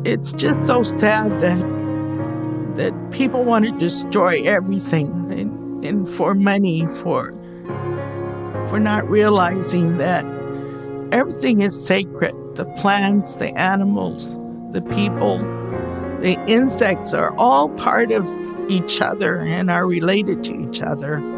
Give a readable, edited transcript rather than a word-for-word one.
It's just so sad that people want to destroy everything and for money, for not realizing that everything is sacred. The plants, the animals, the people, the insects are all part of each other and are related to each other.